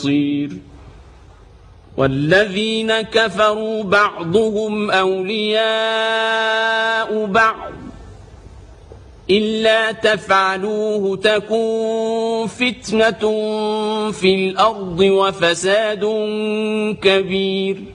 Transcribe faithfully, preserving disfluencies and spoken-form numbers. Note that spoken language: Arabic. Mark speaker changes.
Speaker 1: بصير والذين كفروا بعضهم أولياء بعض إلا تفعلوه تكن فتنة في الأرض وفساد كبير.